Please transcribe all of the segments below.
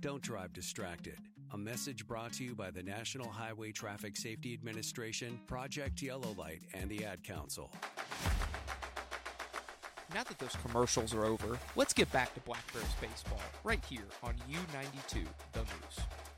Don't drive distracted. A message brought to you by the National Highway Traffic Safety Administration, Project Yellow Light, and the Ad Council. Now that those commercials are over, let's get back to Black Bears baseball right here on U92 The Moose.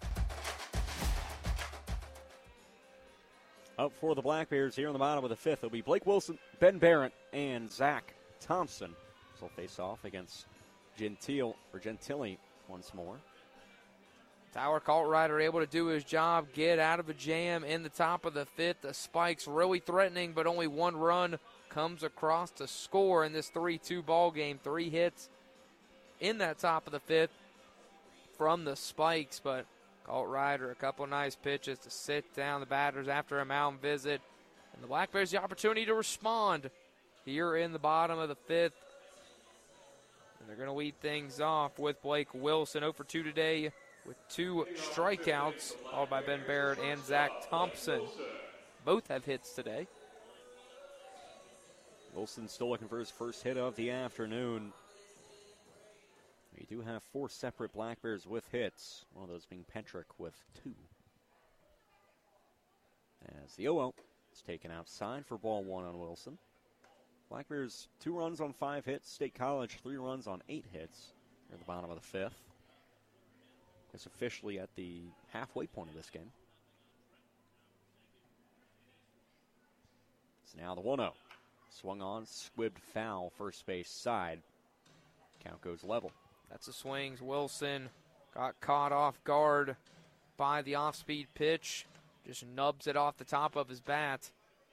Up for the Black Bears here in the bottom of the fifth. It'll be Blake Wilson, Ben Barrett, and Zach Thompson. This will face off against Gentile once more. Tyler Cartwright able to do his job, get out of a jam in the top of the fifth. The Spikes really threatening, but only one run comes across to score in this 3-2 ball game. 3 hits in that top of the fifth from the Spikes, but Cartwright a couple nice pitches to sit down the batters after a mound visit. And the Black Bears the opportunity to respond here in the bottom of the fifth. And they're going to lead things off with Blake Wilson, 0 for 2 today, with 2 strikeouts, all by Ben Barrett and Zach Thompson. Both have hits today. Wilson still looking for his first hit of the afternoon. We do have 4 separate Black Bears with hits, one of those being Petrick with 2. As the 0-0 is taken outside for ball 1 on Wilson. Black Bears 2 runs on 5 hits. State College 3 runs on 8 hits. Near the bottom of the fifth. It's officially at the halfway point of this game. It's now the 1-0. Swung on, squibbed foul, first base side. Count goes level. That's the swings. Wilson got caught off guard by the off-speed pitch. Just nubs it off the top of his bat.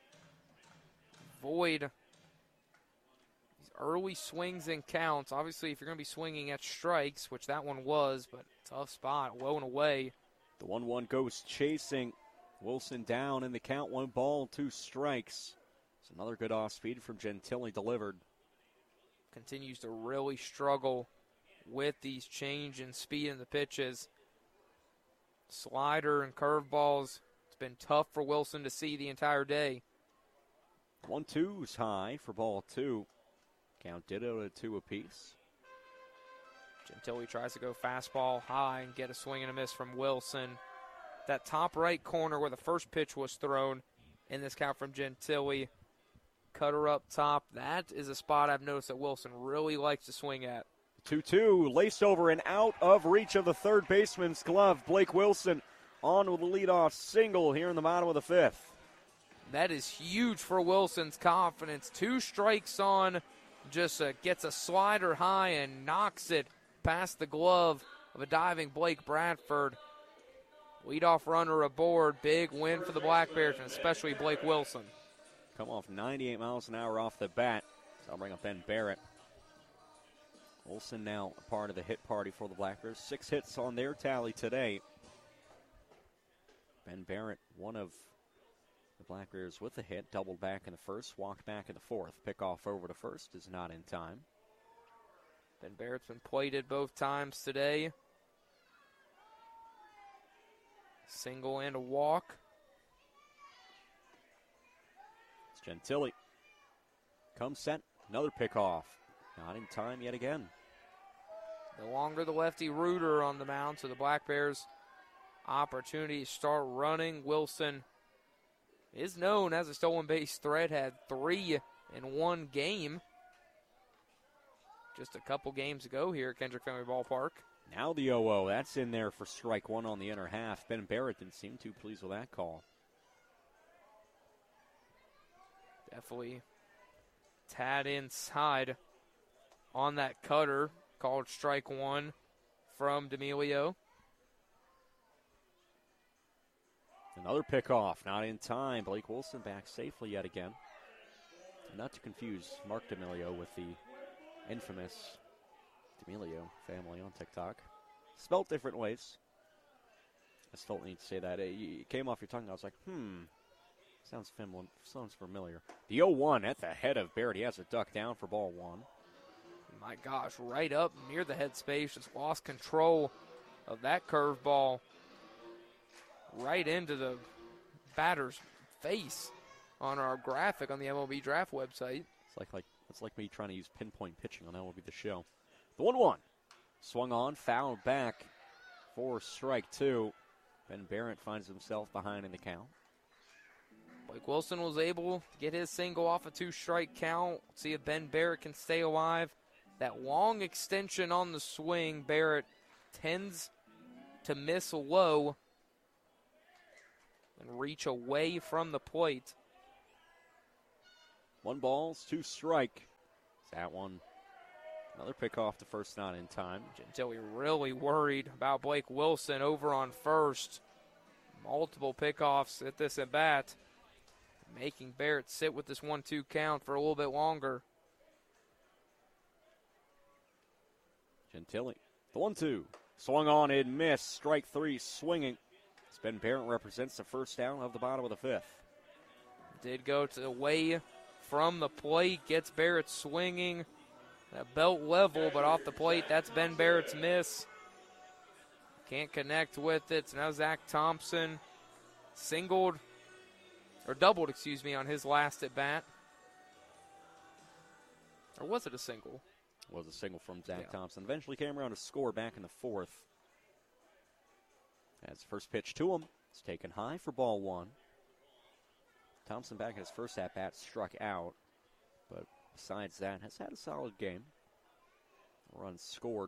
Void. These early swings and counts. Obviously, if you're going to be swinging at strikes, which that one was, but tough spot, low and away. The 1-1 goes chasing. Wilson down in the count, 1 ball, 2 strikes. It's another good off-speed from Gentile delivered. Continues to really struggle with these change in speed in the pitches. Slider and curveballs. It's been tough for Wilson to see the entire day. 1-2's high for ball 2. Count ditto to 2 apiece. Gentile tries to go fastball high and get a swing and a miss from Wilson. That top right corner where the first pitch was thrown in this count from Gentile. Cutter up top. That is a spot I've noticed that Wilson really likes to swing at. 2-2, laced over and out of reach of the third baseman's glove. Blake Wilson on with the leadoff single here in the bottom of the fifth. That is huge for Wilson's confidence. 2 strikes on, just gets a slider high and knocks it past the glove of a diving Blake Bradford. Leadoff runner aboard. Big win for the Black Bears, and especially Blake Wilson. Come off 98 miles an hour off the bat. So I'll bring up Ben Barrett. Wilson now a part of the hit party for the Black Bears. 6 hits on their tally today. Ben Barrett, one of the Black Bears with a hit, doubled back in the first, walked back in the fourth. Pickoff over to first is not in time. Ben Barrett's been plated both times today. Single and a walk. It's Gentile. Comes set, another pickoff. Not in time yet again. No longer the lefty Reuter on the mound, so the Black Bears opportunity to start running. Wilson is known as a stolen base threat, had 3 in one game just a couple games ago here at Kendrick Family Ballpark. Now the 0-0, that's in there for strike 1 on the inner half. Ben Barrett didn't seem too pleased with that call. Definitely tad inside on that cutter, called strike 1 from D'Amelio. Another pickoff, not in time. Blake Wilson back safely yet again. Not to confuse Mark D'Amelio with the infamous D'Amelio family on TikTok. Spelt different ways. I still need to say that. It came off your tongue. I was like, sounds familiar. The 0-1 at the head of Barrett. He has a duck down for ball 1. My gosh, right up near the head space. Just lost control of that curveball right into the batter's face on our graphic on the MLB Draft website. It's like me trying to use pinpoint pitching on MLB The Show. The 1-1. Swung on, fouled back for strike two. Ben Barrett finds himself behind in the count. Blake Wilson was able to get his single off a 2-strike count. See if Ben Barrett can stay alive. That long extension on the swing, Barrett tends to miss low and reach away from the plate. 1 ball, 2 strike. That one, another pickoff to first, not in time. Gentile really worried about Blake Wilson over on first. Multiple pickoffs at this at bat, making Barrett sit with this 1-2 count for a little bit longer. Gentile, the 1-2. Swung on and missed. Strike 3 swinging. Ben Barrett represents the first down of the bottom of the 5th. Did go to away from the plate. Gets Barrett swinging. That belt level, but off the plate. That's Ben Barrett's miss. Can't connect with it. So now Zach Thompson doubled on his last at bat. Or was it a single? Was a single from Zach Thompson. Eventually came around to score back in the 4th. As the first pitch to him, it's taken high for ball 1. Thompson back in his first at-bat struck out. But besides that, has had a solid game. Run scored.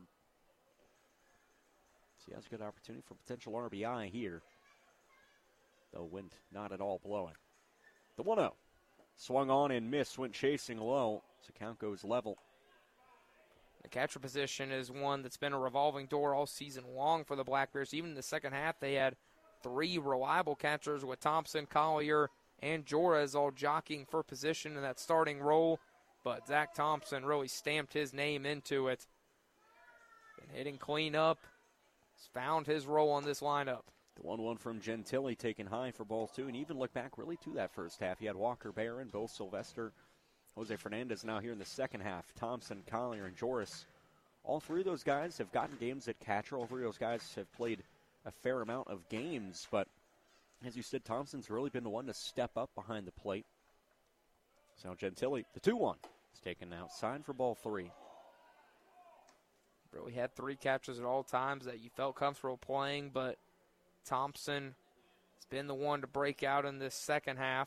So he has a good opportunity for potential RBI here. Though wind not at all blowing. The 1-0. Swung on and missed, went chasing low. So count goes level. The catcher position is one that's been a revolving door all season long for the Black Bears. Even in the second half, they had 3 reliable catchers with Thompson, Collier, and Joras all jockeying for position in that starting role. But Zach Thompson really stamped his name into it. Been hitting clean up. He's found his role on this lineup. The 1-1 from Gentile taken high for ball 2. And even look back really to that first half. He had Walker Barron, Bo Sylvester, Jose Fernandez now here in the second half. Thompson, Collier, and Joris. All 3 of those guys have gotten games at catcher. All 3 of those guys have played a fair amount of games. But as you said, Thompson's really been the one to step up behind the plate. So Gentile, the 2-1, is taken outside for ball 3. Really had 3 catchers at all times that you felt comfortable playing, but Thompson has been the one to break out in this second half.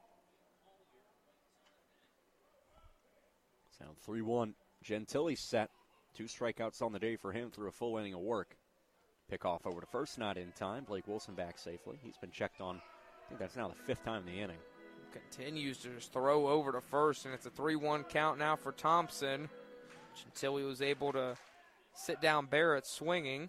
Sound 3-1. Gentile set. 2 strikeouts on the day for him through a full inning of work. Pick off over to first, not in time. Blake Wilson back safely. He's been checked on, I think that's now the 5th time in the inning. Continues to just throw over to first, and it's a 3-1 count now for Thompson. Gentile was able to sit down Barrett swinging.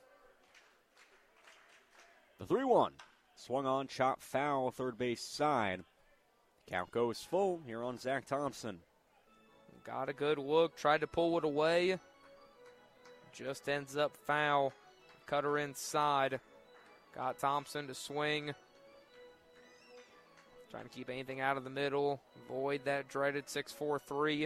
The 3-1. Swung on, chop foul, third base side. Count goes full here on Zach Thompson. Got a good look, tried to pull it away. Just ends up foul. Cutter inside. Got Thompson to swing. Trying to keep anything out of the middle. Avoid that dreaded 6-4-3.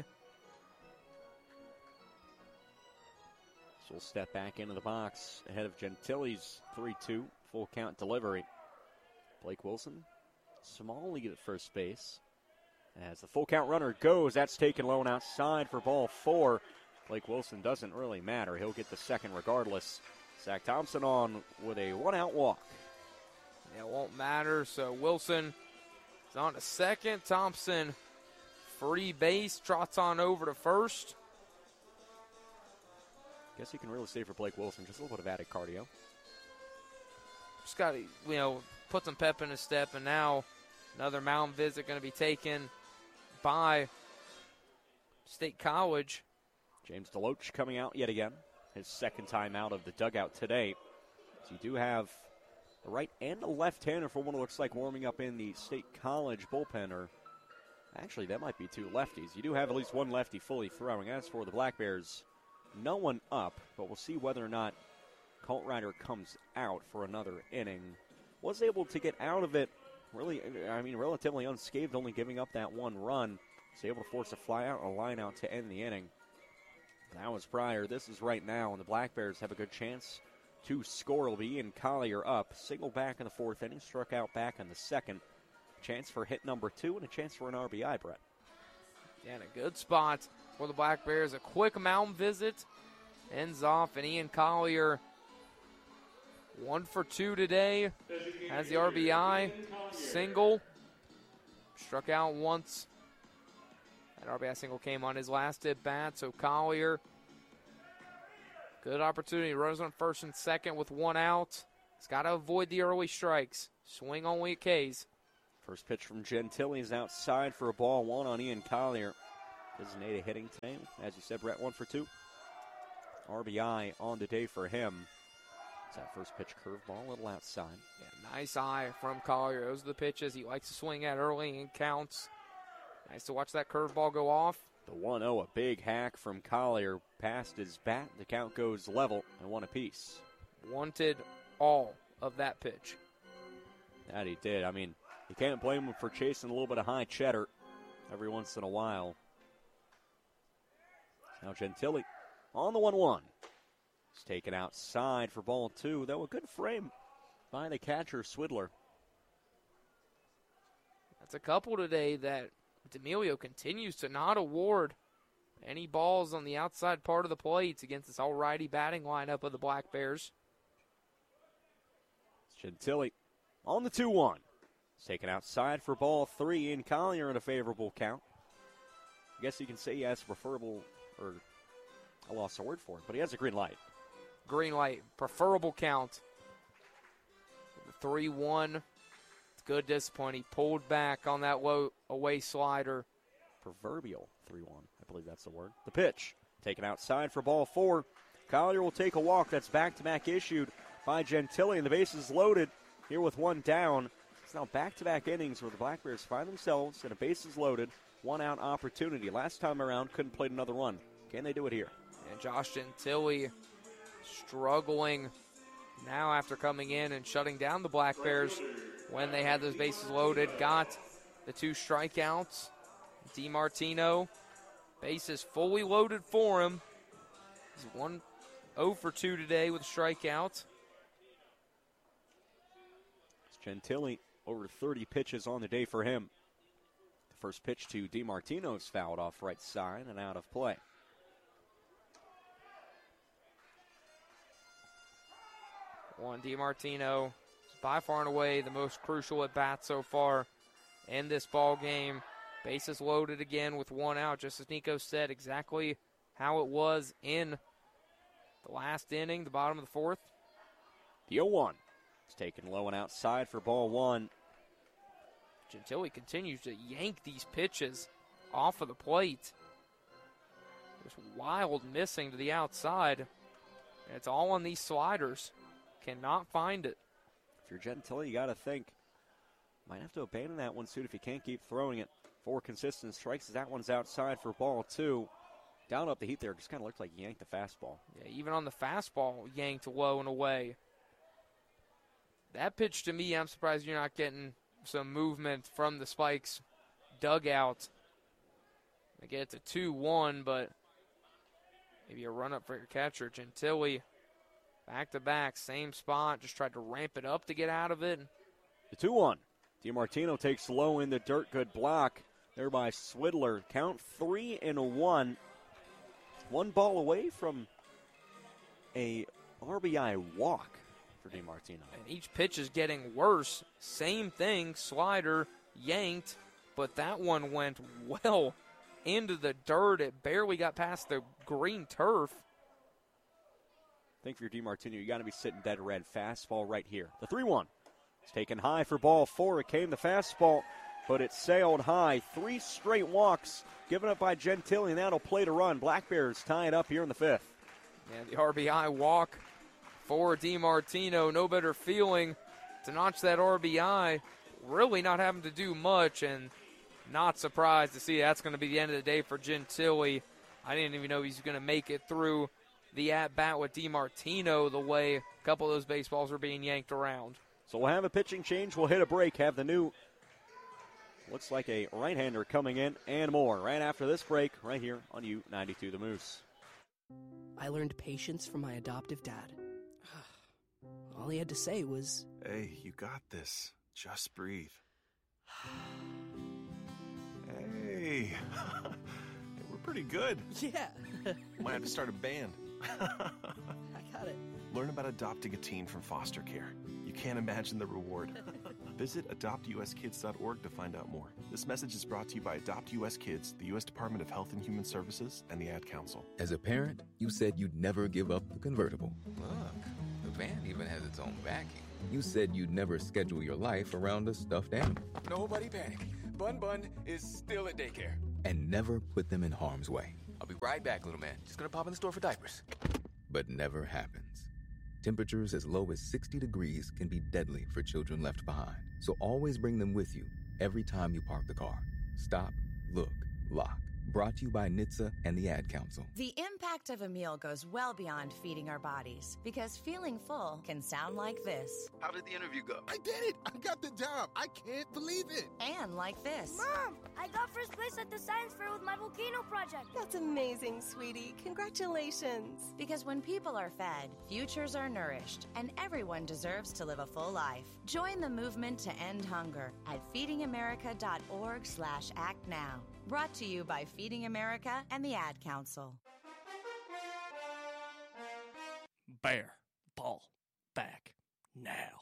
So we'll step back into the box ahead of Gentile's 3-2 full count delivery. Blake Wilson, small lead at first base. As the full count runner goes, that's taken low and outside for ball 4. Blake Wilson doesn't really matter. He'll get the second regardless. Zach Thompson on with a 1-out walk. Yeah, it won't matter. So Wilson is on to second. Thompson, free base, trots on over to first. Guess you can really say for Blake Wilson, just a little bit of added cardio. Just got to, put some pep in his step, and now another mound visit going to be taken by State College. James DeLoach coming out yet again. His second time out of the dugout today. So you do have a right and a left-hander for one who looks like warming up in the State College bullpen. Or actually, that might be 2 lefties. You do have at least 1 lefty fully throwing. As for the Black Bears, no one up, but we'll see whether or not Colt Ryder comes out for another inning. Was able to get out of it relatively unscathed, only giving up that 1 run. Was able to force a fly out and a line out to end the inning. That was prior. This is right now, and the Black Bears have a good chance to score. It'll be Ian Collier up. Single back in the 4th inning, struck out back in the 2nd. Chance for hit number 2 and a chance for an RBI, Brett. Yeah, in a good spot for the Black Bears. A quick mound visit ends off, and Ian Collier 1 for 2 today. Has the RBI, single. Struck out once. That RBI single came on his last at bat, so Collier. Good opportunity. Runners on first and second with 1 out. He's got to avoid the early strikes. Swing only at K's. First pitch from Gentile is outside for a ball 1 on Ian Collier. Designated hitting today. As you said, Brett, 1 for 2. RBI on the day for him. It's that first pitch curveball, a little outside. Yeah, nice eye from Collier. Those are the pitches he likes to swing at early and counts. Nice to watch that curveball go off. The 1-0, a big hack from Collier past his bat. The count goes level and 1 apiece. Wanted all of that pitch. That he did. I mean, you can't blame him for chasing a little bit of high cheddar every once in a while. Now Gentile on the 1-1. It's taken outside for ball 2. That was a good frame by the catcher, Swidler. That's a couple today that D'Amelio continues to not award any balls on the outside part of the plate against this all-righty batting lineup of the Black Bears. It's Gentile on the 2-1. It's taken outside for ball 3. In Collier in a favorable count. I guess you can say he has preferable, or I lost the word for it, but he has a green light. Green light, preferable count. The 3-1. It's good discipline. He pulled back on that low away slider. Proverbial 3-1. I believe that's the word. The pitch taken outside for ball 4. Collier will take a walk. That's back-to-back issued by Gentile, and the bases loaded here with 1 down. It's now back-to-back innings where the Black Bears find themselves in a bases loaded, 1-out opportunity. Last time around, couldn't play another run. Can they do it here? And Josh Gentile struggling now after coming in and shutting down the Black Bears when they had those bases loaded. Got the 2 strikeouts. DiMartino, bases fully loaded for him. He's 0 for 2 today with a strikeout. It's Gentile, over 30 pitches on the day for him. The first pitch to DiMartino is fouled off right side and out of play. Juan DiMartino is by far and away the most crucial at bat so far in this ball game. Bases loaded again with 1 out, just as Nico said, exactly how it was in the last inning, the bottom of the 4th. The 0-1. It's taken low and outside for ball 1. Gentile continues to yank these pitches off of the plate. Just wild missing to the outside. And it's all on these sliders. Cannot find it. If you're Gentile, you got to think. Might have to abandon that one soon if you can't keep throwing it. 4 consistent strikes. That one's outside for ball 2. Down up the heat there. Just kind of looked like he yanked the fastball. Yeah, even on the fastball, yanked low and away. That pitch to me, I'm surprised you're not getting some movement from the Spikes dugout. They get it to 2-1, but maybe a run up for your catcher. Gentile, back-to-back, same spot. Just tried to ramp it up to get out of it. The 2-1. DiMartino takes low in the dirt. Good block there by Swidler. Count 3-1. 1 ball away from a RBI walk for DiMartino. And each pitch is getting worse. Same thing, slider yanked, but that one went well into the dirt. It barely got past the green turf. I think for your DiMartino, you got to be sitting dead red. Fastball right here. The 3-1. It's taken high for ball 4. It came the fastball, but it sailed high. 3 straight walks given up by Gentile, and that'll play to run. Black Bears tie it up here in the 5th. Yeah, the RBI walk for DiMartino. No better feeling to notch that RBI. Really not having to do much, and not surprised to see that's going to be the end of the day for Gentile. I didn't even know he's going to make it through the at-bat with DiMartino the way a couple of those baseballs were being yanked around. So we'll have a pitching change. We'll hit a break, have the new, looks like a right-hander coming in, and more right after this break right here on U92 The Moose. I learned patience from my adoptive dad. All he had to say was, "Hey, you got this. Just breathe." Hey, we're pretty good. yeah, Might have to start a band. I got it. Learn about adopting a teen from foster care. You can't imagine the reward. Visit adoptuskids.org to find out more. This message is brought to you by Adopt US Kids, the U.S. Department of Health and Human Services, and the Ad Council. As a parent, you said you'd never give up the convertible. Look, the van even has its own backing. You said you'd never schedule your life around a stuffed animal. Nobody panic. Bun Bun is still at daycare. And never put them in harm's way. I'll be right back, little man. Just gonna pop in the store for diapers. But never happens. Temperatures as low as 60 degrees can be deadly for children left behind. So always bring them with you every time you park the car. Stop, look, lock. Brought to you by NHTSA and the Ad Council. The impact of a meal goes well beyond feeding our bodies, because feeling full can sound like this. How did the interview go? I did it! I got the job! I can't believe it! And like this. Mom, I got first place at the science fair with my volcano project. That's amazing, sweetie. Congratulations. Because when people are fed, futures are nourished, and everyone deserves to live a full life. Join the movement to end hunger at feedingamerica.org/actnow. Brought to you by Feeding America and the Ad Council. Bear ball back now.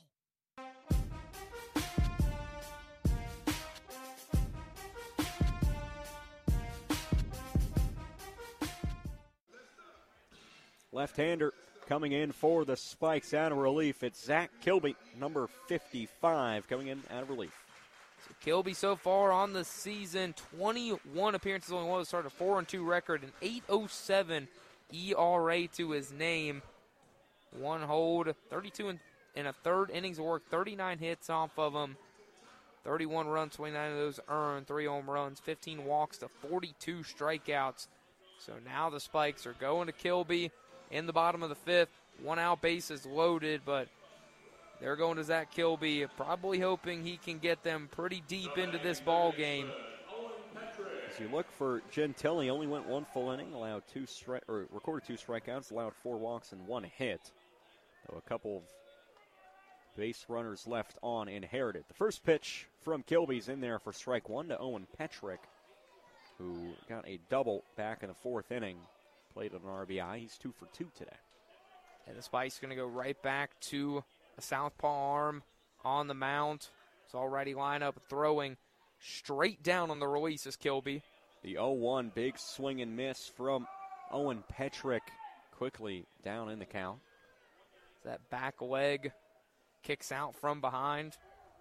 Left-hander coming in for the Spikes out of relief. It's Zach Kilby, number 55, coming in out of relief. Kilby so far on the season, 21 appearances, only one to start, a 4-2 record, an 8.07 ERA to his name. One hold, 32 in a third innings of work, 39 hits off of him, 31 runs, 29 of those earned, 3 home runs, 15 walks to 42 strikeouts. So now the Spikes are going to Kilby in the bottom of the fifth. 1 out, bases loaded, but they're going to Zach Kilby, probably hoping he can get them pretty deep into this ball game. As you look for Gentile, only went 1 full inning, recorded 2 strikeouts, allowed 4 walks and 1 hit. So a couple of base runners left on inherited. The first pitch from Kilby's in there for strike 1 to Owen Petrick, who got a double back in the 4th inning. Played an RBI. He's 2 for 2 today. And the Spike's going to go right back to a southpaw arm on the mound. It's already line up throwing straight down on the release is Kilby. The 0-1 big swing and miss from Owen Petrick, quickly down in the count. That back leg kicks out from behind.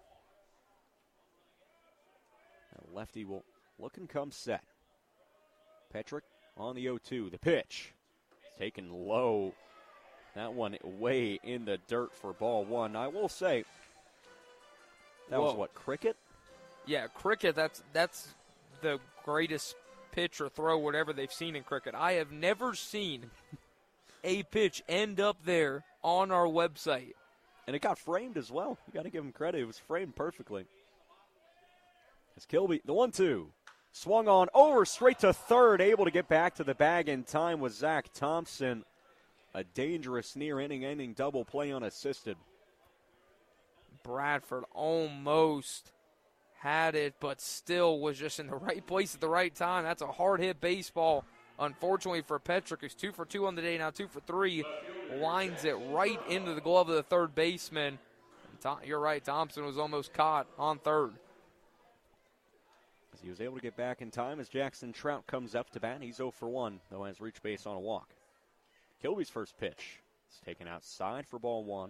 Now lefty will look and come set. Petrick on the 0-2. The pitch taken low. That one way in the dirt for ball 1. I will say, that was what, cricket? Yeah, cricket, that's the greatest pitch or throw, whatever they've seen in cricket. I have never seen a pitch end up there on our website. And it got framed as well. You got to give him credit. It was framed perfectly. As Kilby, the 1-2. Swung on over straight to third, able to get back to the bag in time with Zach Thompson. A dangerous near-inning double play unassisted. Bradford almost had it, but still was just in the right place at the right time. That's a hard-hit baseball. Unfortunately for Petrick, who's 2 for 2 on the day, now 2 for 3, lines it right into the glove of the third baseman. You're right, Thompson was almost caught on third. As he was able to get back in time as Jackson Trout comes up to bat. He's 0 for 1, though has reached base on a walk. Kilby's first pitch is taken outside for ball 1.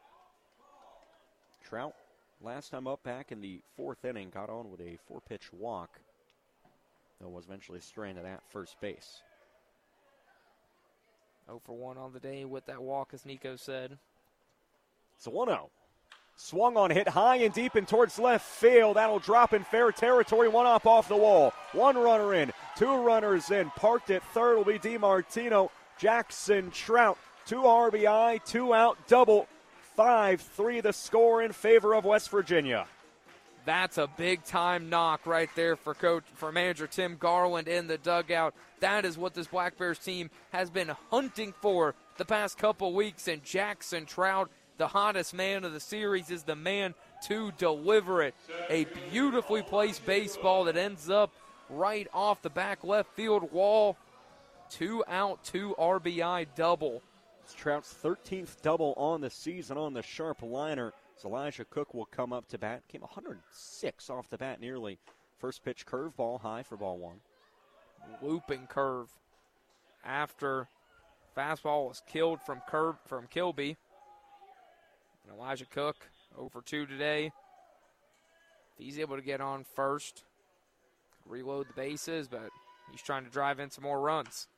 Trout, last time up back in the 4th inning, got on with a 4-pitch walk, though was eventually stranded at first base. 0 for 1 on the day with that walk, as Nico said. It's a 1-0. Swung on, hit high and deep and towards left field. That'll drop in fair territory. 1 up off the wall. 1 runner in, 2 runners in. Parked at third will be DiMartino. Jackson Trout, 2 RBI, 2 out, double. 5-3 the score in favor of West Virginia. That's a big-time knock right there for manager Tim Garland in the dugout. That is what this Black Bears team has been hunting for the past couple weeks, and Jackson Trout, the hottest man of the series, is the man to deliver it. A beautifully placed baseball that ends up right off the back left field wall. 2 out, 2 RBI double It's Trout's 13th double on the season on the sharp liner. As Elijah Cook will come up to bat. Came 106 off the bat nearly. First pitch curveball high for ball one. Looping curve after fastball was killed from Kilby. And Elijah Cook 0 for 2 today. If he's able to get on first, reload the bases, but he's trying to drive in some more runs.